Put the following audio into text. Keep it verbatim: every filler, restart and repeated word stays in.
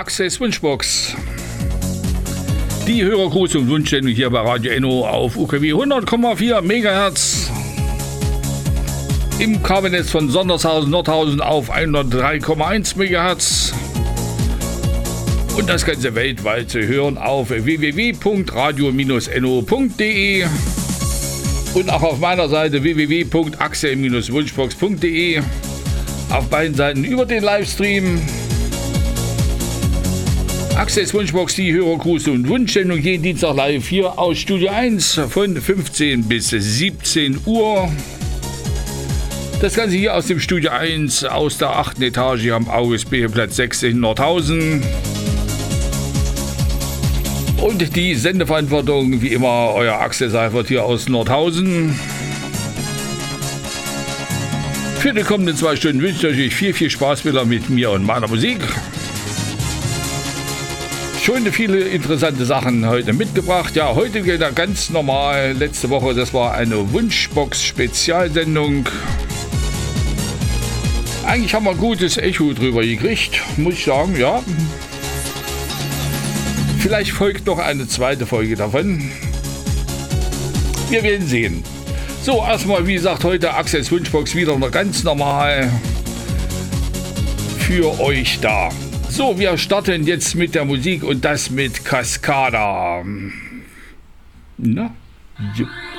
Access Wunschbox. Die Hörergruß und Wunschsendung hier bei Radio Enno auf U K W hundert Komma vier Megahertz. Im Kabelnetz von Sondershausen, Nordhausen auf hundertdrei Komma eins Megahertz. Und das Ganze weltweit zu hören auf w w w punkt radio Bindestrich enno punkt de und auch auf meiner Seite w w w punkt axel Wunschbox punkt de. Auf beiden Seiten über den Livestream. Access Wunschbox, die Hörergruß und Wunschsendung jeden Dienstag live hier aus Studio eins von fünfzehn bis siebzehn Uhr. Das Ganze hier aus dem Studio eins aus der achten Etage am August-Behe-Platz sechs in Nordhausen. Und die Sendeverantwortung, wie immer, euer Axel Seifert hier aus Nordhausen. Für die kommenden zwei Stunden wünsche ich euch viel, viel Spaß wieder mit mir und meiner Musik. Schon viele interessante Sachen heute mitgebracht. Ja, heute geht er ganz normal. Letzte Woche, das war eine Wunschbox-Spezialsendung. Eigentlich haben wir ein gutes Echo drüber gekriegt, muss ich sagen, ja. Vielleicht folgt noch eine zweite Folge davon. Wir werden sehen. So, erstmal, wie gesagt, heute Access Wunschbox wieder noch ganz normal für euch da. So, wir starten jetzt mit der Musik und das mit Cascada. Na? Ja.